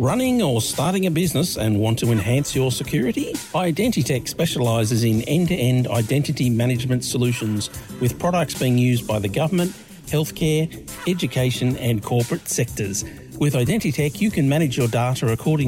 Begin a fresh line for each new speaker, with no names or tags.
Running or starting a business and want to enhance your security? Identitech specialises in end-to-end identity management solutions with products being used by the government, healthcare, education and corporate sectors. With Identitech, you can manage your data according